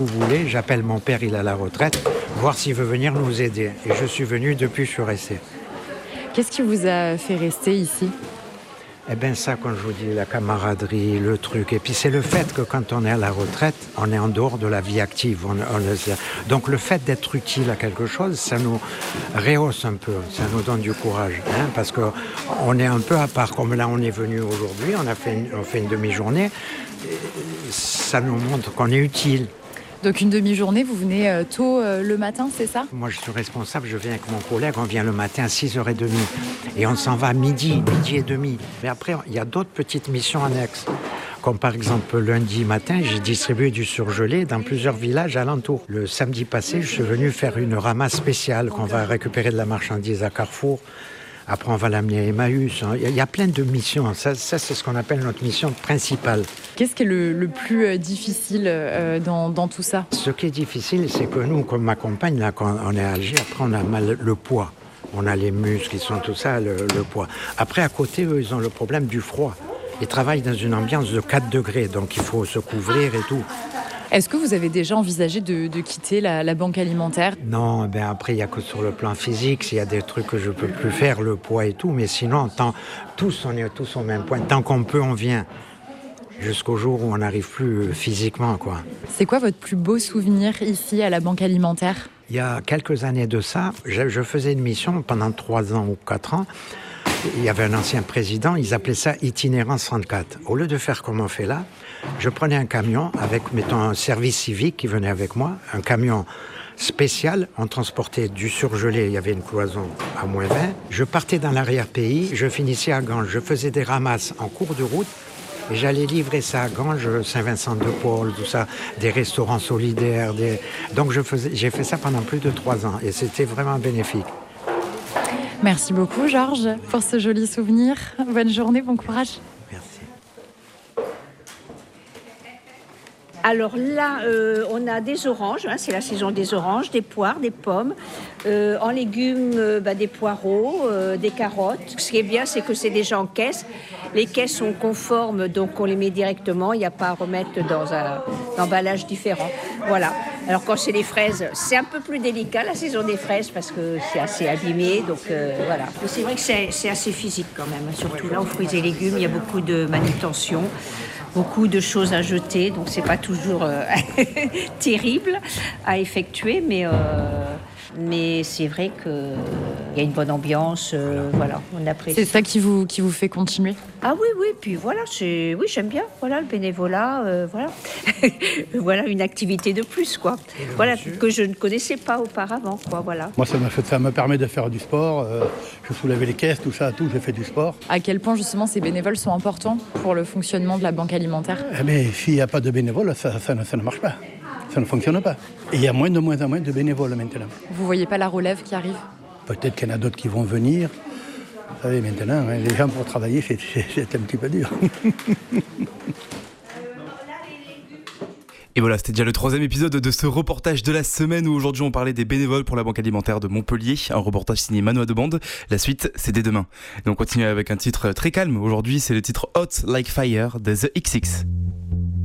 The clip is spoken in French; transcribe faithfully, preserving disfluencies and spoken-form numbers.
Vous voulez, j'appelle mon père, il est à la retraite, voir s'il veut venir nous aider. Et je suis venu, depuis je suis resté. Qu'est-ce qui vous a fait rester ici ? Eh bien ça, quand je vous dis, la camaraderie, le truc. Et puis c'est le fait que quand on est à la retraite, on est en dehors de la vie active. On, on, donc le fait d'être utile à quelque chose, ça nous rehausse un peu, ça nous donne du courage. Hein, parce qu'on est un peu à part. Comme là, on est venu aujourd'hui, on a fait une, on fait une demi-journée. Ça nous montre qu'on est utile. Donc une demi-journée, vous venez euh, tôt euh, le matin, c'est ça ? Moi, je suis responsable, je viens avec mon collègue, on vient le matin à six heures trente et on s'en va à midi, midi et demi. Mais après, il y a d'autres petites missions annexes. Comme par exemple, lundi matin, j'ai distribué du surgelé dans plusieurs villages alentours. Le samedi passé, je suis venu faire une ramasse spéciale qu'on va récupérer de la marchandise à Carrefour. Après, on va l'amener à Emmaüs. Il y a plein de missions. Ça, ça c'est ce qu'on appelle notre mission principale. Qu'est-ce qui est le, le plus euh, difficile euh, dans, dans tout ça ? Ce qui est difficile, c'est que nous, comme ma compagne, là, quand on est à Alger, après, on a mal le poids. On a les muscles, ils sont tout ça, le, le poids. Après, à côté, eux, ils ont le problème du froid. Ils travaillent dans une ambiance de quatre degrés, donc il faut se couvrir et tout. Est-ce que vous avez déjà envisagé de, de quitter la, la banque alimentaire ? Non, ben après, il n'y a que sur le plan physique, s'il y a des trucs que je ne peux plus faire, le poids et tout, mais sinon, tant, tous, on est tous au même point. Tant qu'on peut, on vient. Jusqu'au jour où on n'arrive plus physiquement, quoi. C'est quoi votre plus beau souvenir ici, à la banque alimentaire ? Il y a quelques années de ça, je, je faisais une mission pendant trois ans ou quatre ans. Il y avait un ancien président, ils appelaient ça itinérance trente-quatre. Au lieu de faire comme on fait là, je prenais un camion avec, mettons, un service civique qui venait avec moi, un camion spécial, on transportait du surgelé, il y avait une cloison à moins vingt. Je partais dans l'arrière-pays, je finissais à Ganges, je faisais des ramasses en cours de route et j'allais livrer ça à Ganges, Saint-Vincent-de-Paul, tout ça, des restaurants solidaires. Des... Donc je faisais, j'ai fait ça pendant plus de trois ans et c'était vraiment bénéfique. Merci beaucoup Georges pour ce joli souvenir. Bonne journée, bon courage. Merci. Alors là, euh, on a des oranges, hein, c'est la saison des oranges, des poires, des pommes. Euh, en légumes, euh, bah, des poireaux, euh, des carottes. Ce qui est bien, c'est que c'est déjà en caisse. Les caisses sont conformes, donc on les met directement. Il n'y a pas à remettre dans un emballage différent. Voilà. Alors quand c'est les fraises, c'est un peu plus délicat, la saison des fraises, parce que c'est assez abîmé. Donc euh, voilà. Mais c'est vrai que c'est, c'est assez physique quand même. Surtout là, aux fruits et légumes, il y a beaucoup de manutention. Beaucoup de choses à jeter, donc c'est pas toujours euh, terrible à effectuer, mais, euh, mais c'est vrai qu'il y a une bonne ambiance, euh, voilà, on apprécie. C'est ça qui vous, qui vous fait continuer ? Ah oui, oui, puis voilà, c'est, oui, j'aime bien, voilà, le bénévolat, euh, voilà, voilà une activité de plus, quoi, voilà, que je ne connaissais pas auparavant, quoi, voilà. Moi, ça m'a fait, ça me permet de faire du sport, euh, je soulevais les caisses, tout ça, tout, j'ai fait du sport. À quel point, justement, ces bénévoles sont importants pour le fonctionnement de la banque alimentaire ? Eh bien, s'il n'y a pas de bénévoles, ça, ça, ça ne marche pas, ça ne fonctionne pas. Et il y a moins de moins en moins de bénévoles maintenant. Vous voyez pas la relève qui arrive ? Peut-être qu'il y en a d'autres qui vont venir. Vous savez, maintenant, hein, les gens pour travailler, c'est, c'est, c'est un petit peu dur. Et voilà, c'était déjà le troisième épisode de ce reportage de la semaine où aujourd'hui on parlait des bénévoles pour la Banque Alimentaire de Montpellier, un reportage signé Manoa de Bande. La suite, c'est dès demain. Et on continue avec un titre très calme. Aujourd'hui, c'est le titre Hot Like Fire des The X X.